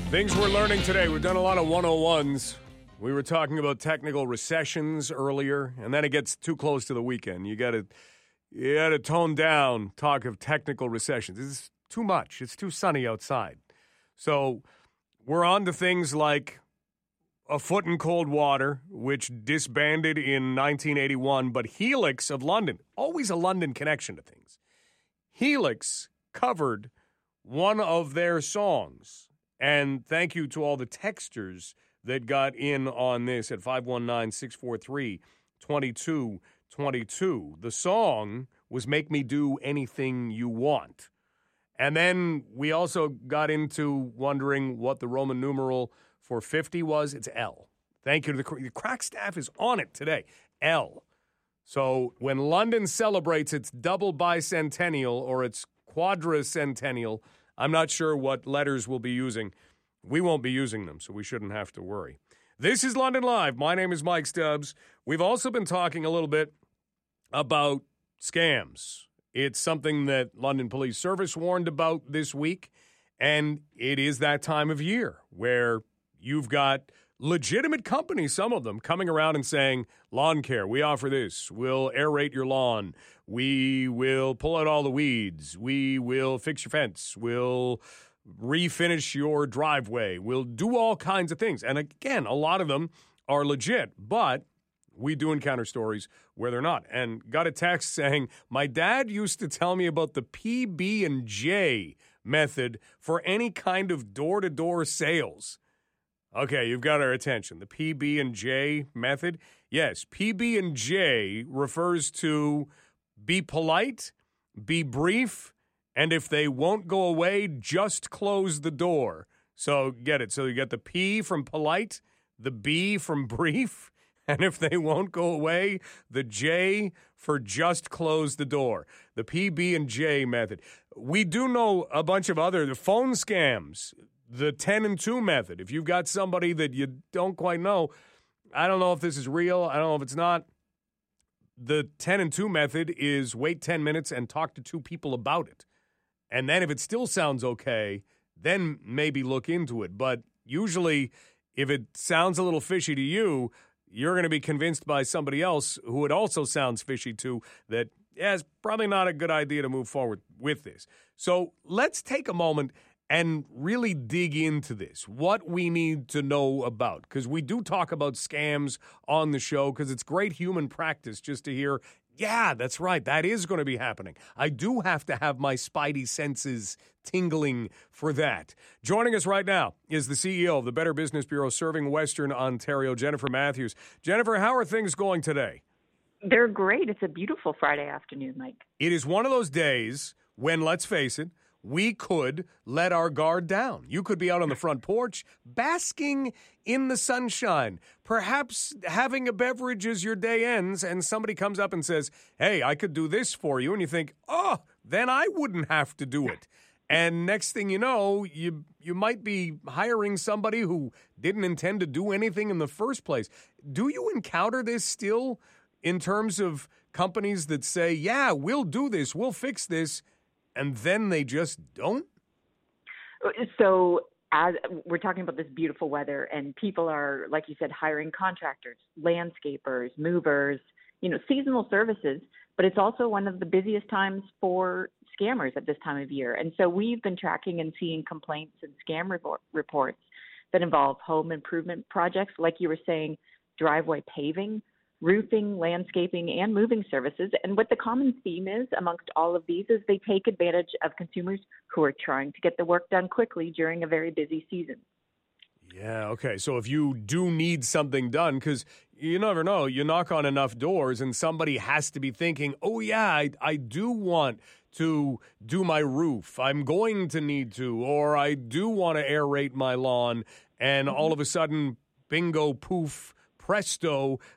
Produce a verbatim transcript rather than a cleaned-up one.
Things we're learning today. We've done a lot of one oh ones. We were talking about technical recessions earlier, and then it gets too close to the weekend. You got to you got to tone down talk of technical recessions. It's too much. It's too sunny outside. So we're on to things like A Foot in Cold Water, which disbanded in nineteen eighty-one, but Helix of London, always a London connection to things. Helix covered one of their songs. And thank you to all the texters that got in on this at five one nine, six four three, two two two two. The song was Make Me Do Anything You Want. And then we also got into wondering what the Roman numeral for fifty was. It's L. Thank you to the, the crack staff is on it today. L. So when London celebrates its double bicentennial or its quadricentennial, I'm not sure what letters we'll be using. We won't be using them, so we shouldn't have to worry. This is London Live. My name is Mike Stubbs. We've also been talking a little bit about scams. It's something that London Police Service warned about this week, and it is that time of year where you've got legitimate companies, some of them, coming around and saying, lawn care, we offer this. We'll aerate your lawn. We will pull out all the weeds. We will fix your fence. We'll refinish your driveway. We'll do all kinds of things. And again, a lot of them are legit, but we do encounter stories where they're not. And got a text saying, my dad used to tell me about the P B and J method for any kind of door-to-door sales. Okay, you've got our attention. The P B and J method. Yes, P B and J refers to be polite, be brief, and if they won't go away, just close the door. So get it. So you get the P from polite, the B from brief, and if they won't go away, the J for just close the door. The P B and J method. We do know a bunch of other the phone scams. The ten and two method. If you've got somebody that you don't quite know, I don't know if this is real. I don't know if it's not. The ten and two method is wait ten minutes and talk to two people about it. And then if it still sounds okay, then maybe look into it. But usually, if it sounds a little fishy to you, you're going to be convinced by somebody else who it also sounds fishy to that, yeah, it's probably not a good idea to move forward with this. So let's take a moment and really dig into this, what we need to know about, because we do talk about scams on the show because it's great human practice just to hear, yeah, that's right, that is going to be happening. I do have to have my spidey senses tingling for that. Joining us right now is the C E O of the Better Business Bureau serving Western Ontario, Jennifer Matthews. Jennifer, how are things going today? They're great. It's a beautiful Friday afternoon, Mike. It is one of those days when, let's face it, we could let our guard down. You could be out on the front porch, basking in the sunshine, perhaps having a beverage as your day ends, and somebody comes up and says, hey, I could do this for you. And you think, oh, then I wouldn't have to do it. And next thing you know, you you might be hiring somebody who didn't intend to do anything in the first place. Do you encounter this still in terms of companies that say, yeah, we'll do this, we'll fix this, and then they just don't? So as we're talking about this beautiful weather and people are, like you said, hiring contractors, landscapers, movers, you know, seasonal services, but it's also one of the busiest times for scammers at this time of year. And so we've been tracking and seeing complaints and scam report, reports that involve home improvement projects, like you were saying, driveway paving, roofing, landscaping, and moving services. And what the common theme is amongst all of these is they take advantage of consumers who are trying to get the work done quickly during a very busy season. Yeah, okay. So if you do need something done, because you never know, you knock on enough doors and somebody has to be thinking, oh, yeah, I, I do want to do my roof. I'm going to need to, or I do want to aerate my lawn. And all of a sudden, bingo, poof, presto,